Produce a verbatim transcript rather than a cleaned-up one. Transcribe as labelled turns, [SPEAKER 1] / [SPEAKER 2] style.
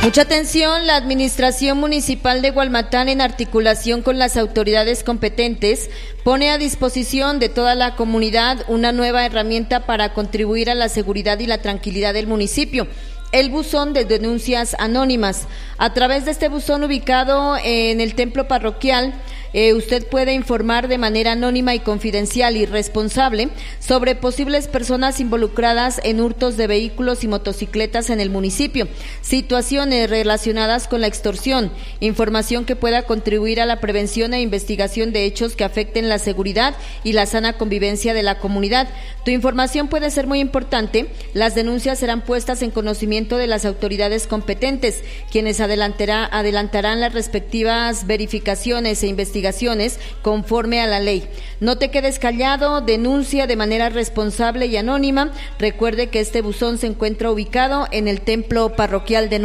[SPEAKER 1] Mucha atención, la Administración Municipal de Gualmatán, en articulación con las autoridades competentes, pone a disposición de toda la comunidad una nueva herramienta para contribuir a la seguridad y la tranquilidad del municipio: el buzón de denuncias anónimas. A través de este buzón, ubicado en el templo parroquial, eh, usted puede informar de manera anónima y confidencial y responsable sobre posibles personas involucradas en hurtos de vehículos y motocicletas en el municipio, situaciones relacionadas con la extorsión, información que pueda contribuir a la prevención e investigación de hechos que afecten la seguridad y la sana convivencia de la comunidad. Tu información puede ser muy importante. Las denuncias serán puestas en conocimiento de las autoridades competentes, quienes adelantará, adelantarán las respectivas verificaciones e investigaciones conforme a la ley. No te quedes callado, denuncia de manera responsable y anónima. Recuerde que este buzón se encuentra ubicado en el templo parroquial de